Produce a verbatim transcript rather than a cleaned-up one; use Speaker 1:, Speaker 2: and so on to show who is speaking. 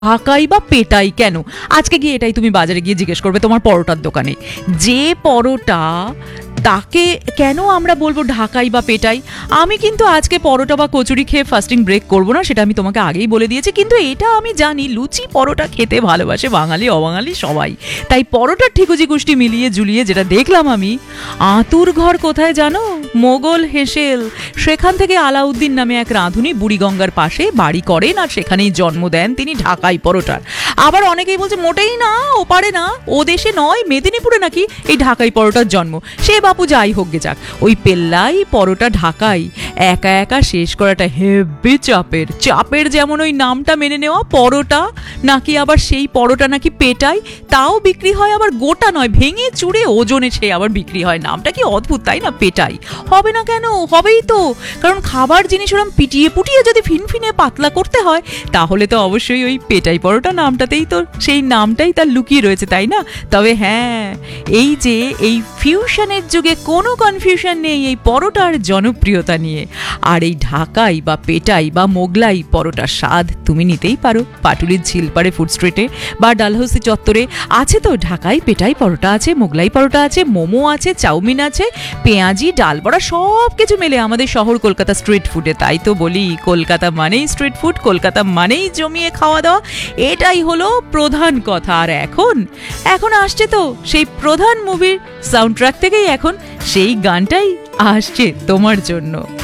Speaker 1: ঢাকাই বা পেটাই কেন? আজকে গিয়ে এটাই তুমি বাজারে গিয়ে জিজ্ঞেস করবে তোমার পরোটার দোকানে, যে পরোটা তাকে কেন আমরা বলবো ঢাকাই বা পেটাই। আমি কিন্তু আজকে পরোটা বা কচুরি খেয়ে ফাস্টিং ব্রেক করবো না, সেটা আমি তোমাকে আগেই বলে দিয়েছি। কিন্তু এটা আমি জানি লুচি পরোটা খেতে ভালোবাসে বাঙালি অবাঙালি সবাই। তাই পরোটার ঠিকুজি গুষ্টি মিলিয়ে জুলিয়ে যেটা দেখলাম আমি, আঁতুর ঘর কোথায় জানো? মোগল হেসেল। সেখান থেকে আলাউদ্দিন নামে এক রাঁধুনি বুড়িগঙ্গার পাশে বাড়ি করেন আর সেখানেই জন্ম দেন তিনি ঢাকাই পরোটার। আবার অনেকেই বলছে মোটেই না, ও পারে না, ও দেশে নয় মেদিনীপুরে নাকি এই ঢাকাই পরোটার জন্ম। সে বাপু যাই হোক গে যাক, ওই পেল্লাই পরোটা ঢাকাই একা একা শেষ করাটা হেব্বি চাপের। চাপের যেমন ওই নামটা মেনে নেওয়া পরোটা, নাকি আবার সেই পরোটা নাকি পেটাই, তাও বিক্রি হয় আবার গোটা নয়, ভেঙে চুড়ে ওজনে সে আবার বিক্রি হয়। নামটা কি অদ্ভুত তাই না? পেটাই হবে না কেন? হবেই তো, কারণ খাবার জিনিস ওরম পিটিয়ে পুটিয়ে যদি ফিনফিনে পাতলা করতে হয় তাহলে তো অবশ্যই ওই পেটাই পরোটা নামটাতেই তো সেই নামটাই তার লুকিয়ে রয়েছে, তাই না? তবে হ্যাঁ, এই যে এই ফিউশনের যুগে কোনো কনফিউশন নেই এই পরোটার জনপ্রিয়তা নিয়ে। আর এই ঢাকাই বা পেটাই বা মোগলাই পরোটার স্বাদ তুমি নিতেই পারো পাটুলির ঝিলপাড়ে ফুড স্ট্রিটে বা ডালহৌসি চত্বরে। আছে তো ঢাকাই পেটাই পরোটা আছে, মোগলাই পরোটা আছে, মোমো আছে, চাউমিন আছে, পেঁয়াজি ডাল বড়া সব কিছু মেলে আমাদের শহর কলকাতা স্ট্রিট ফুডে। তাই তো বলি কলকাতা মানেই স্ট্রিট ফুড, কলকাতা মানেই জমিয়ে খাওয়া দাওয়া, এটাই হলো প্রধান কথা। আর এখন এখন আসছে তো সেই প্রধান মুভির সাউন্ড ট্র্যাক থেকেই এখন সেই গানটাই আসছে তোমার জন্য।